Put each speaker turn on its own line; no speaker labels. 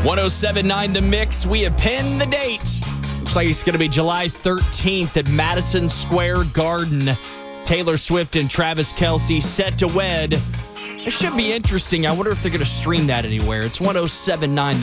107.9 The Mix. We have pinned the date. Looks like it's going to be July 13th at Madison Square Garden. Taylor Swift and Travis Kelce set to wed. It should be interesting. I wonder if they're going to stream that anywhere. It's 107.9